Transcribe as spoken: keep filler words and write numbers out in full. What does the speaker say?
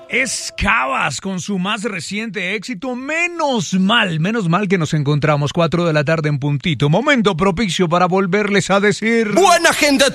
Es Cabas con su más reciente éxito, Menos Mal. Menos mal que nos encontramos cuatro de la tarde en puntito. Momento propicio para volverles a decir... ¡Buena gente!